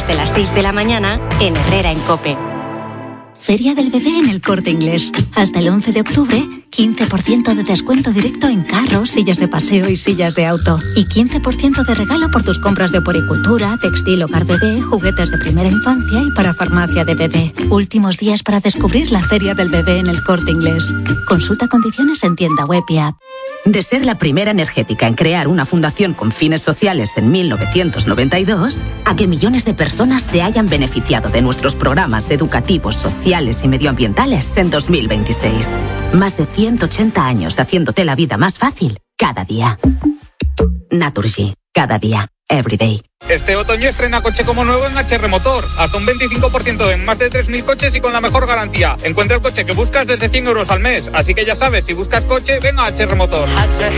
desde las 6 de la mañana en Herrera en COPE. Feria del Bebé en El Corte Inglés. Hasta el 11 de octubre, 15% de descuento directo en carros, sillas de paseo y sillas de auto. Y 15% de regalo por tus compras de oporicultura, textil, hogar bebé, juguetes de primera infancia y para farmacia de bebé. Últimos días para descubrir la Feria del Bebé en El Corte Inglés. Consulta condiciones en tienda web y app. De ser la primera energética en crear una fundación con fines sociales en 1992, a que millones de personas se hayan beneficiado de nuestros programas educativos, sociales y medioambientales en 2026. Más de 180 años haciéndote la vida más fácil cada día. Naturgy, cada día. Everyday. Este otoño estrena coche como nuevo en HR Motor. Hasta un 25% en más de 3.000 coches y con la mejor garantía. Encuentra el coche que buscas desde 100 euros al mes. Así que ya sabes, si buscas coche, ven a HR Motor.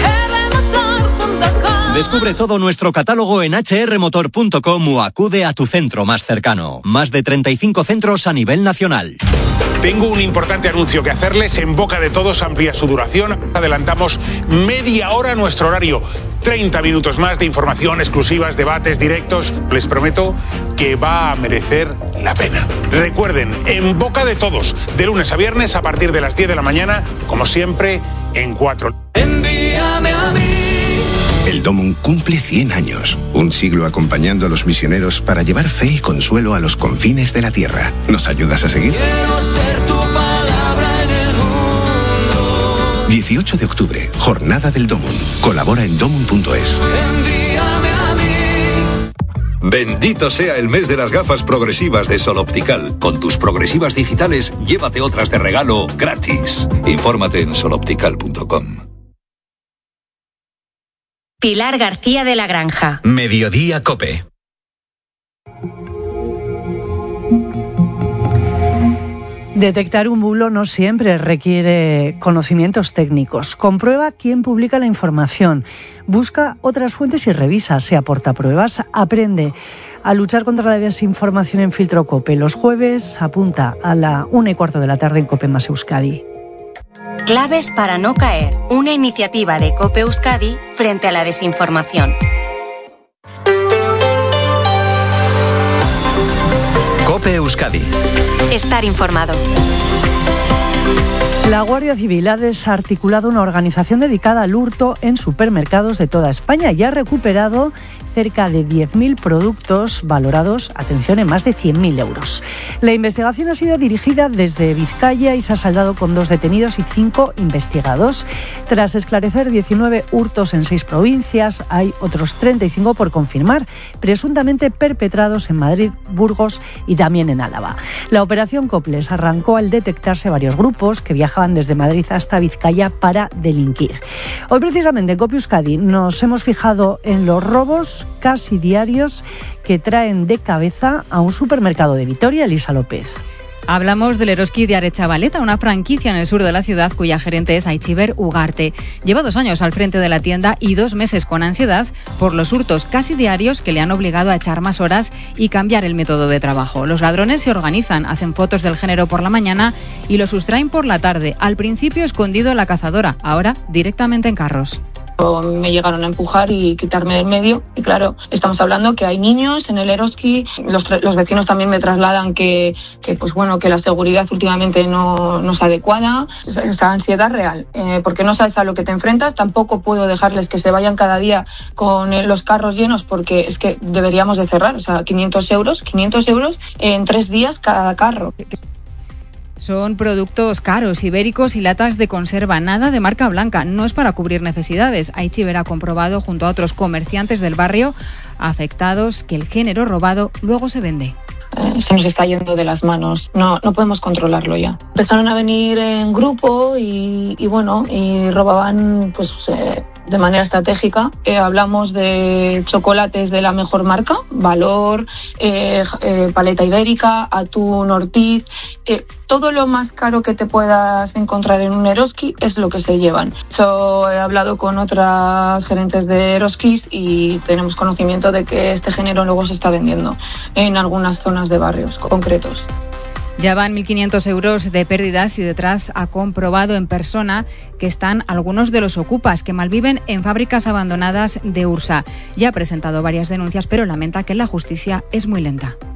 Descubre todo nuestro catálogo en hrmotor.com o acude a tu centro más cercano. Más de 35 centros a nivel nacional. Tengo un importante anuncio que hacerles. En boca de todos amplía su duración. Adelantamos media hora nuestro horario. 30 minutos más de información, exclusivas, debates, directos. Les prometo que va a merecer la pena. Recuerden, en boca de todos, de lunes a viernes a partir de las 10 de la mañana, como siempre, en 4. Envíame a mí. El Domum cumple 100 años, un siglo acompañando a los misioneros para llevar fe y consuelo a los confines de la tierra. ¿Nos ayudas a seguir? Quiero ser tu palabra en el mundo. 18 de octubre, Jornada del Domum. Colabora en domum.es. Envíame a mí. Bendito sea el mes de las gafas progresivas de Sol Optical. Con tus progresivas digitales, llévate otras de regalo gratis. Infórmate en soloptical.com. Pilar García de la Granja. Mediodía COPE. Detectar un bulo no siempre requiere conocimientos técnicos. Comprueba quién publica la información. Busca otras fuentes y revisa si aporta pruebas. Aprende a luchar contra la desinformación en Filtro COPE. Los jueves apunta a la 1:15 de la tarde en COPE más Euskadi. Claves para no caer. Una iniciativa de COPE Euskadi frente a la desinformación. COPE Euskadi. Estar informado. La Guardia Civil ha desarticulado una organización dedicada al hurto en supermercados de toda España y ha recuperado cerca de 10.000 productos valorados, atención, en más de 100.000 euros. La investigación ha sido dirigida desde Vizcaya y se ha saldado con 2 detenidos y 5 investigados. Tras esclarecer 19 hurtos en 6 provincias, hay otros 35 por confirmar, presuntamente perpetrados en Madrid, Burgos y también en Álava. La operación Coples arrancó al detectarse varios grupos que viajaban desde Madrid hasta Vizcaya para delinquir. Hoy precisamente en COPE Euskadi nos hemos fijado en los robos casi diarios que traen de cabeza a un supermercado de Vitoria. Elisa López. Hablamos del Eroski de Aretxabaleta, una franquicia en el sur de la ciudad cuya gerente es Aitziber Ugarte. Lleva 2 años al frente de la tienda y 2 meses con ansiedad por los hurtos casi diarios que le han obligado a echar más horas y cambiar el método de trabajo. Los ladrones se organizan, hacen fotos del género por la mañana y lo sustraen por la tarde. Al principio escondido en la cazadora, ahora directamente en carros. Me llegaron a empujar y quitarme del medio y claro, estamos hablando que hay niños en el Eroski, los vecinos también me trasladan que pues bueno, que la seguridad últimamente no es adecuada, esa ansiedad real, porque no sabes a lo que te enfrentas. Tampoco puedo dejarles que se vayan cada día con los carros llenos porque es que deberíamos de cerrar, o sea, 500 euros en 3 días cada carro. Son productos caros, ibéricos y latas de conserva, nada de marca blanca. No es para cubrir necesidades. Aitziber ha comprobado junto a otros comerciantes del barrio afectados que el género robado luego se vende. Se nos está yendo de las manos, no podemos controlarlo ya. Empezaron a venir en grupo y robaban pues de manera estratégica. Hablamos de chocolates de la mejor marca, Valor, paleta ibérica, atún Ortiz, todo lo más caro que te puedas encontrar en un Eroski es lo que se llevan. He hablado con otras gerentes de Eroskis y tenemos conocimiento de que este género luego se está vendiendo en algunas zonas de barrios concretos. Ya van 1.500 euros de pérdidas y detrás ha comprobado en persona que están algunos de los ocupas que malviven en fábricas abandonadas de Ursa. Ya ha presentado varias denuncias, pero lamenta que la justicia es muy lenta.